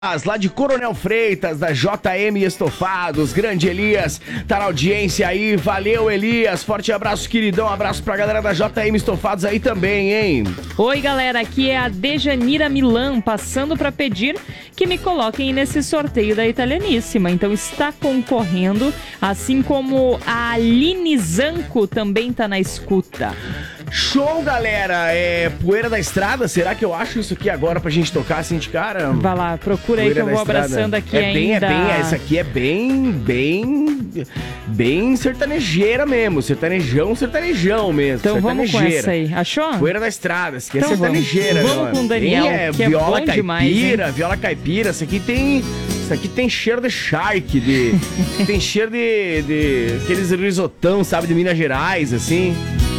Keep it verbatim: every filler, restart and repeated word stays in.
Lá de Coronel Freitas, da J M Estofados, grande Elias, tá na audiência aí, valeu Elias, forte abraço queridão, abraço pra galera da J M Estofados aí também, hein? Oi galera, aqui é a Dejanira Milan, passando pra pedir que me coloquem nesse sorteio da Italianíssima, então está concorrendo, assim como a Aline Zanco também tá na escuta. Show, galera! É Poeira da Estrada? Será que eu acho isso aqui agora pra gente tocar assim de cara? Vai lá, procura aí que eu vou abraçando aqui é bem, ainda. É bem, essa aqui é bem, bem, bem sertanejeira mesmo. Sertanejão, sertanejão mesmo. Então vamos com essa aí. Achou? Poeira da Estrada, essa aqui então é sertanejeira. Vamos, vamos com o Daniel, é, que é viola bom caipira, demais, viola caipira. Essa aqui tem... Isso aqui tem cheiro de charque, de, tem cheiro de, de aqueles risotão, sabe, de Minas Gerais, assim.